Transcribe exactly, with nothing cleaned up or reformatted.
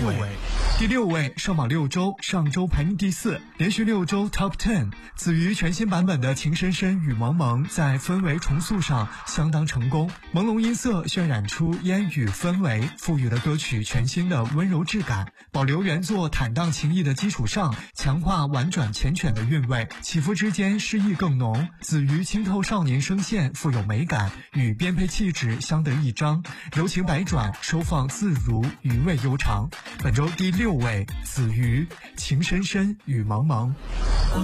位。第六位，上榜六周，上周排名第四，连续六周 Top Ten。子瑜全新版本的《情深深雨蒙蒙》在氛围重塑上相当成功，朦胧音色渲染出烟雨氛围，赋予了歌曲全新的温柔质感。保留原作坦荡情意的基础上，强化婉转缱绻的韵味，起伏之间诗意更浓。子瑜清透少年声线，富有美感，与编配气质相得益彰，柔情百转，收放自如，余味悠长。本周第六位，子瑜，情深深雨蒙蒙。